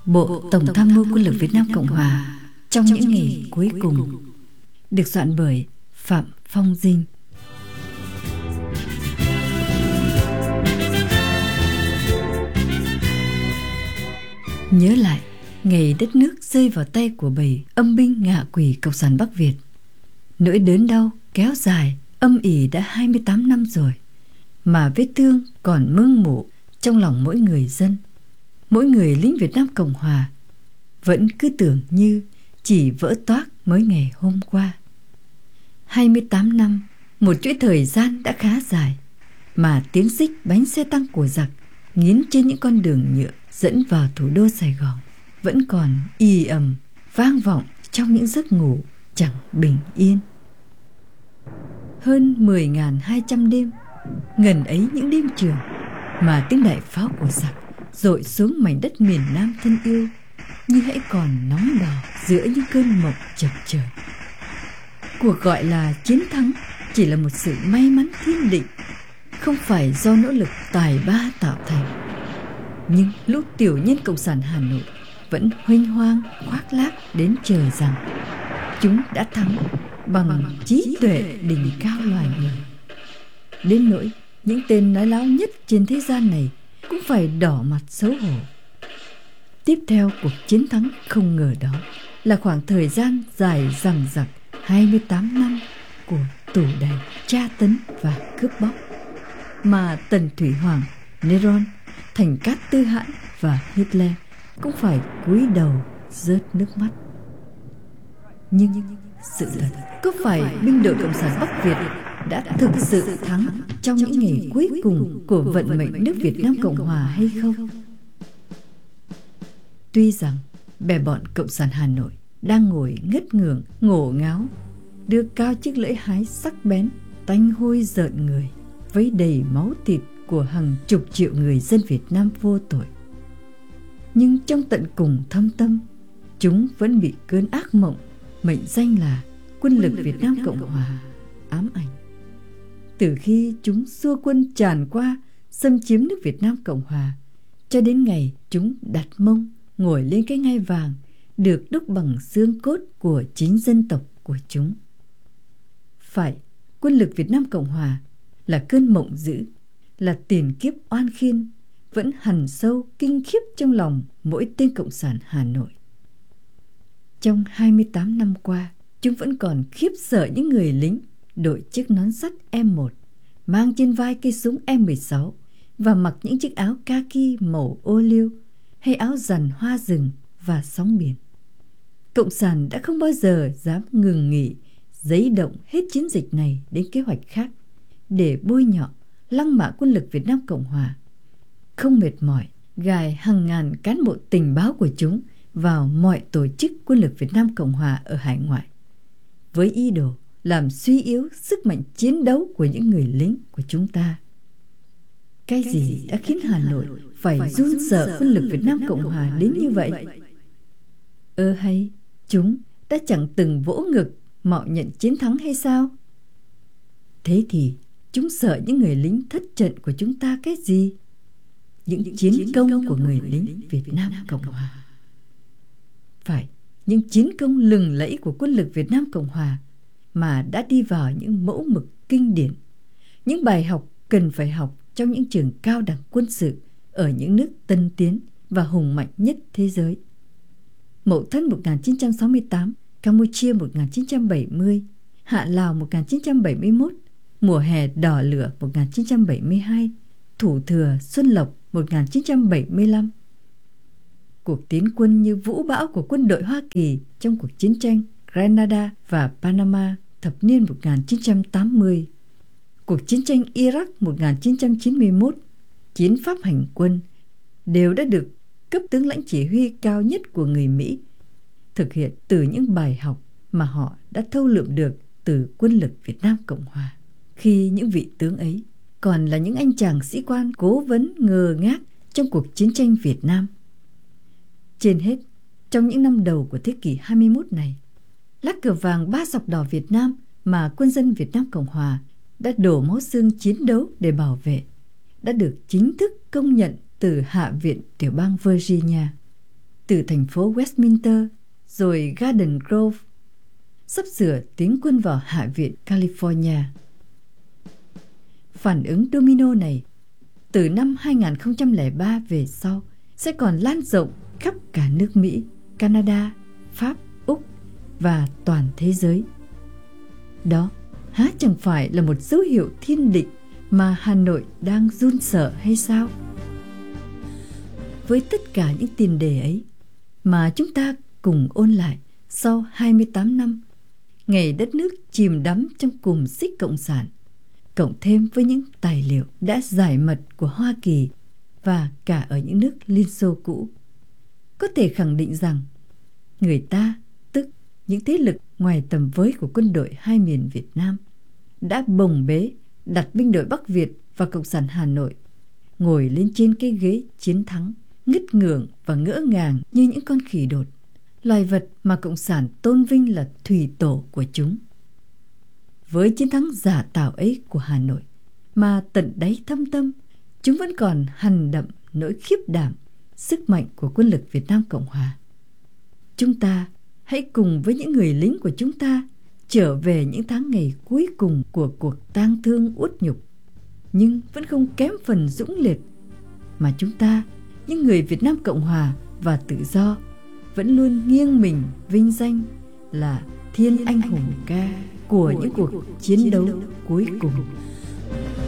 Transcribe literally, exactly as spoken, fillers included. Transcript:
Bộ Tổng tham mưu Quân lực Việt Nam Cộng Hòa trong những ngày cuối cùng, được soạn bởi Phạm Phong Dinh. Nhớ lại ngày đất nước rơi vào tay của bầy âm binh ngạ quỷ Cộng sản Bắc Việt, nỗi đớn đau kéo dài âm ỉ đã hai mươi tám năm rồi, mà vết thương còn mương mủ trong lòng mỗi người dân, mỗi người lính Việt Nam Cộng Hòa vẫn cứ tưởng như chỉ vỡ toác mới ngày hôm qua. hai mươi tám năm, một chuỗi thời gian đã khá dài, mà tiếng xích bánh xe tăng của giặc nghiến trên những con đường nhựa dẫn vào thủ đô Sài Gòn vẫn còn ì ầm vang vọng trong những giấc ngủ chẳng bình yên. Hơn mười nghìn hai trăm đêm, ngần ấy những đêm trường mà tiếng đại pháo của giặc dội xuống mảnh đất miền Nam thân yêu như hãy còn nóng đỏ giữa những cơn mộng chập chờn. Cuộc gọi là chiến thắng chỉ là một sự may mắn thiên định, không phải do nỗ lực tài ba tạo thành. Nhưng lũ tiểu nhân Cộng sản Hà Nội vẫn huênh hoang khoác lác đến trời rằng chúng đã thắng bằng trí tuệ đỉnh cao loài người. Đến nỗi những tên nói láo nhất trên thế gian này cũng phải đỏ mặt xấu hổ. Tiếp theo cuộc chiến thắng không ngờ đó là khoảng thời gian dài dằng dặc hai mươi tám năm của tù đầy tra tấn và cướp bóc, mà Tần Thủy Hoàng, Neron, Thành Cát Tư Hãn và Hitler cũng phải cúi đầu rớt nước mắt. Nhưng sự thật có phải binh đội Cộng sản Bắc Việt đã thực sự thắng trong những ngày cuối cùng của vận mệnh nước Việt Nam Cộng Hòa hay không? Tuy rằng bè bọn Cộng sản Hà Nội đang ngồi ngất ngưởng ngổ ngáo, đưa cao chiếc lưỡi hái sắc bén tanh hôi rợn người, vấy đầy máu thịt của hàng chục triệu người dân Việt Nam vô tội, nhưng trong tận cùng thâm tâm, chúng vẫn bị cơn ác mộng mệnh danh là Quân lực Việt Nam Cộng Hòa ám ảnh. Từ khi chúng xua quân tràn qua xâm chiếm nước Việt Nam Cộng Hòa, cho đến ngày chúng đặt mông ngồi lên cái ngai vàng được đúc bằng xương cốt của chính dân tộc của chúng. Phải, Quân lực Việt Nam Cộng Hòa là cơn mộng dữ, là tiền kiếp oan khiên vẫn hằn sâu kinh khiếp trong lòng mỗi tên Cộng sản Hà Nội. Trong hai mươi tám năm qua, chúng vẫn còn khiếp sợ những người lính đội chiếc nón sắt M một, mang trên vai cây súng M mười sáu và mặc những chiếc áo kaki màu ô liu hay áo rằn hoa rừng và sóng biển. Cộng sản đã không bao giờ dám ngừng nghỉ giấy động hết chiến dịch này đến kế hoạch khác để bôi nhọ, lăng mạ Quân lực Việt Nam Cộng Hòa, không mệt mỏi gài hàng ngàn cán bộ tình báo của chúng vào mọi tổ chức Quân lực Việt Nam Cộng Hòa ở hải ngoại, với ý đồ làm suy yếu sức mạnh chiến đấu của những người lính của chúng ta. Cái gì đã khiến Hà Nội phải run sợ Quân lực Việt Nam Cộng Hòa đến như vậy? Ơ hay chúng đã chẳng từng vỗ ngực mạo nhận chiến thắng hay sao? Thế thì chúng sợ những người lính thất trận của chúng ta cái gì? Những chiến công của người lính Việt Nam Cộng Hòa. Phải, những chiến công lừng lẫy của Quân lực Việt Nam Cộng Hòa mà đã đi vào những mẫu mực kinh điển, những bài học cần phải học trong những trường cao đẳng quân sự ở những nước tân tiến và hùng mạnh nhất thế giới. Mậu Thân một nghìn chín trăm sáu mươi tám, Campuchia một nghìn chín trăm bảy mươi, Hạ Lào một nghìn chín trăm bảy mươi mốt, Mùa hè đỏ lửa một nghìn chín trăm bảy mươi hai, Thủ thừa Xuân Lộc một nghìn chín trăm bảy mươi lăm. Cuộc tiến quân như vũ bão của quân đội Hoa Kỳ trong cuộc chiến tranh Grenada và Panama thập niên một nghìn chín trăm tám mươi, cuộc chiến tranh Iraq một nghìn chín trăm chín mươi mốt, chiến pháp hành quân đều đã được cấp tướng lãnh chỉ huy cao nhất của người Mỹ thực hiện từ những bài học mà họ đã thâu lượm được từ Quân lực Việt Nam Cộng Hòa, khi những vị tướng ấy còn là những anh chàng sĩ quan cố vấn ngơ ngác trong cuộc chiến tranh Việt Nam. Trên hết, trong những năm đầu của thế kỷ hai mươi mốt này, lá cờ vàng ba sọc đỏ Việt Nam mà quân dân Việt Nam Cộng Hòa đã đổ máu xương chiến đấu để bảo vệ đã được chính thức công nhận từ Hạ viện tiểu bang Virginia. từ thành phố Westminster rồi Garden Grove, sắp sửa tiến quân vào Hạ viện California. Phản ứng domino này từ năm hai không không ba về sau sẽ còn lan rộng khắp cả nước Mỹ, Canada, Pháp, Úc và toàn thế giới. Đó há chẳng phải là một dấu hiệu thiên định mà Hà Nội đang run sợ hay sao? Với tất cả những tiền đề ấy mà chúng ta cùng ôn lại sau hai mươi tám năm, ngày đất nước chìm đắm trong cùm xích cộng sản, cộng thêm với những tài liệu đã giải mật của Hoa Kỳ và cả ở những nước Liên Xô cũ, có thể khẳng định rằng người ta, tức những thế lực ngoài tầm với của quân đội hai miền Việt Nam, đã bồng bế đặt binh đội Bắc Việt và Cộng sản Hà Nội ngồi lên trên cái ghế chiến thắng, ngất ngưởng và ngỡ ngàng như những con khỉ đột, loài vật mà Cộng sản tôn vinh là thủy tổ của chúng. Với chiến thắng giả tạo ấy của Hà Nội mà tận đáy thâm tâm, chúng vẫn còn hằn đậm nỗi khiếp đảm, sức mạnh của quân lực Việt Nam Cộng Hòa. Chúng ta hãy cùng với những người lính của chúng ta trở về những tháng ngày cuối cùng của cuộc tang thương uất nhục, nhưng vẫn không kém phần dũng liệt mà chúng ta, những người Việt Nam Cộng Hòa và tự do, vẫn luôn nghiêng mình vinh danh là Thiên Anh Hùng Ca của những cuộc chiến đấu cuối cùng.